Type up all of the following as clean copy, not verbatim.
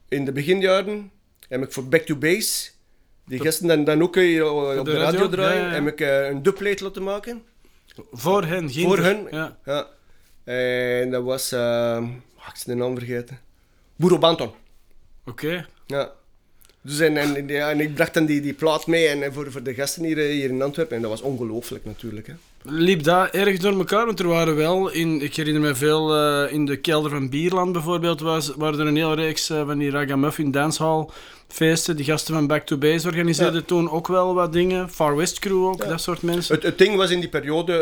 in de beginjaren heb ik voor Back to Base, die gasten dan ook op de radio draaien, heb ik een dubplate laten maken. Voor hen, Voor hen, ja. En dat was, ik ben de naam vergeten. Boero Banton. Oké. Ja. Dus en ik bracht dan die plaat mee en voor de gasten hier in Antwerpen. En dat was ongelooflijk natuurlijk. Hè. Liep dat erg door elkaar? Want er waren wel, ik herinner me veel, in de kelder van Bierland bijvoorbeeld, waren er een hele reeks van die Ragamuffin dancehall feesten. Die gasten van Back to Base organiseerden toen ook wel wat dingen. Far West Crew ook, dat soort mensen. Het ding was in die periode,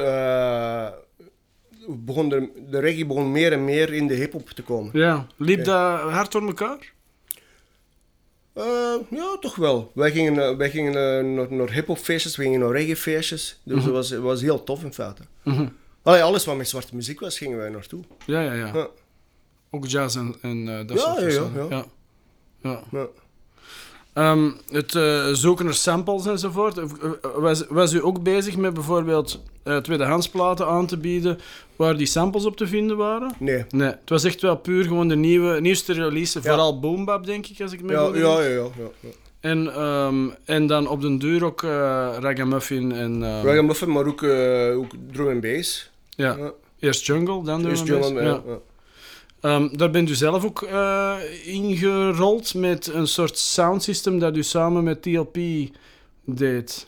de reggae begon meer en meer in de hip-hop te komen. Ja, liep dat hard door elkaar? Ja, toch wel. Wij gingen naar hip-hop feestjes, we gingen naar reggae feestjes. Dus het was heel tof in feite. Allee, alles wat met zwarte muziek was, gingen wij naartoe. Ja. Ook jazz en dat soort dingen. Ja. Het zoeken naar samples enzovoort. Was u ook bezig met bijvoorbeeld tweedehandsplaten aan te bieden waar die samples op te vinden waren? Nee. Het was echt wel puur gewoon de nieuwste release, vooral Boom Bap, denk ik, als ik me goed herinner. Ja. En dan op den duur ook Ragamuffin en... Ragamuffin, maar ook drum and bass. Ja. Eerst jungle, dan drum and bass. Ja. Daar bent u zelf ook ingerold met een soort soundsystem dat u samen met TLP deed.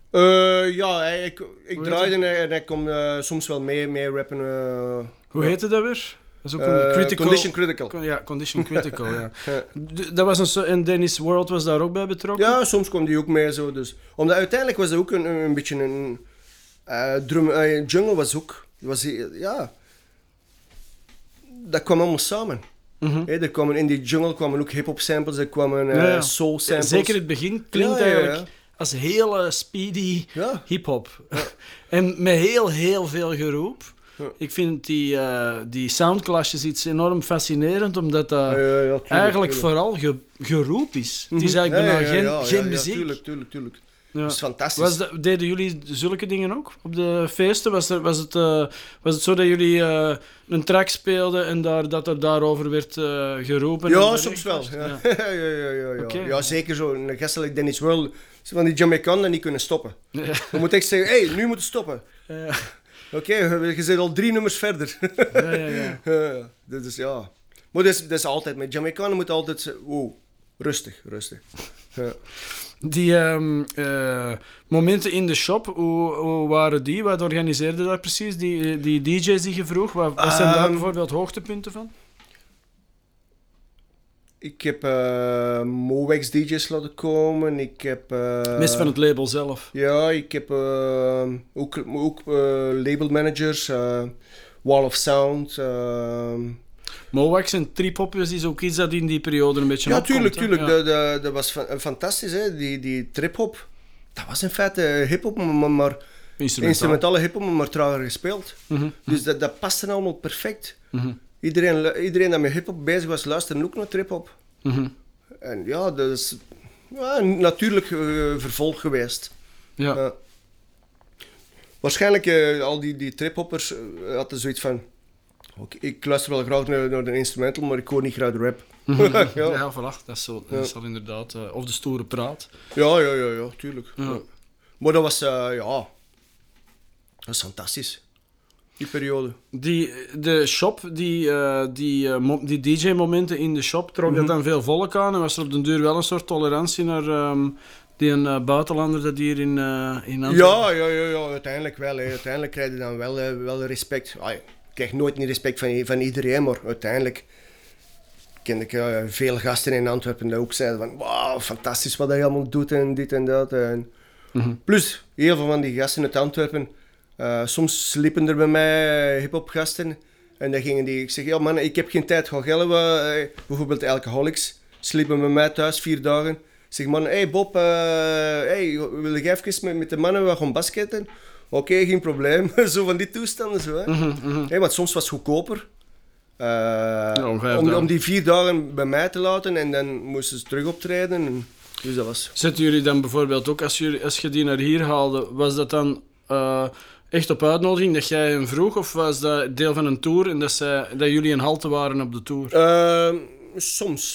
Ik draaide en ik kon soms wel mee rappen. Hoe heette dat weer? Dat is ook een critical... Condition Critical. Ja, Condition Critical, ja. Dat was en Dennis World was daar ook bij betrokken? Ja, soms kwam die ook mee. Zo, dus. Omdat uiteindelijk was dat ook een beetje een... jungle was ook... Dat kwam allemaal samen. Er kwamen in die jungle kwamen ook hip-hop samples, er kwamen soul samples. Zeker het begin klinkt eigenlijk als hele speedy hip-hop. Ja. En met heel veel geroep. Ja. Ik vind die soundclashes iets enorm fascinerend, omdat dat eigenlijk vooral geroep is. Het is eigenlijk bijna geen muziek. Tuurlijk. Ja. Dat is fantastisch. Deden jullie zulke dingen ook op de feesten? Was het zo dat jullie een track speelden en dat er daarover werd geroepen? Ja, soms wel. Ja. Okay. Ja, zeker zo. Een gast like Dennis World, van die Jamaicanen die niet kunnen stoppen. Ja. Dan moet ik zeggen, hey, nu moet je stoppen. Ja. Oké, je zit al 3 nummers verder. Ja. Dus ja. Maar dat is altijd, met Jamaicanen moet altijd, rustig. Ja. Die momenten in de shop, hoe waren die? Wat organiseerde daar precies? Die DJ's die je vroeg, wat zijn daar bijvoorbeeld hoogtepunten van? Ik heb Mowax DJ's laten komen. Ik heb... Meest van het label zelf? Ja, ik heb ook labelmanagers, Wall of Sound... Mowax en trip-hop is ook iets dat in die periode een beetje opkomt. Tuurlijk. Dat was fantastisch, hè. Die trip-hop. Dat was in feite hip-hop, maar instrumentale hip-hop, maar trager gespeeld. Dus dat paste allemaal perfect. Iedereen dat met hip-hop bezig was, luisterde ook naar trip-hop. En ja, dat is een natuurlijk vervolg geweest. Ja. Waarschijnlijk al die trip-hoppers hadden zoiets van... Ik luister wel graag naar de instrumental, maar ik hoor niet graag de rap. Ja, voilà. Dat is al inderdaad... of de stoere praat. Ja, tuurlijk. Ja. Maar dat was... dat was fantastisch. Die periode. De shop, die DJ-momenten in de shop, trok dat dan veel volk aan? En was er op den duur wel een soort tolerantie naar... die buitenlander dat hier in Antwerpen... Ja, uiteindelijk wel. Uiteindelijk krijg je dan wel respect. Ik krijg nooit niet respect van iedereen, maar uiteindelijk kende ik veel gasten in Antwerpen die ook zeiden van wauw, fantastisch wat hij allemaal doet en dit en dat. En plus, heel veel van die gasten uit Antwerpen, soms sliepen er bij mij hip-hop gasten en dan gingen die, ik zeg, ja man, ik heb geen tijd, ga gellen, bijvoorbeeld Alcoholics, sliepen bij mij thuis 4 dagen. Ik zeg man, hey Bob, wil je even met de mannen wat gaan basketten? Oké, geen probleem. Zo van die toestanden. Zo, hè. Want soms was het goedkoper. Om die 4 dagen bij mij te laten en dan moesten ze terug optreden. Dus dat was... Zetten jullie dan bijvoorbeeld ook, als je die naar hier haalde, was dat dan echt op uitnodiging dat jij hem vroeg? Of was dat deel van een tour en dat jullie een halte waren op de tour?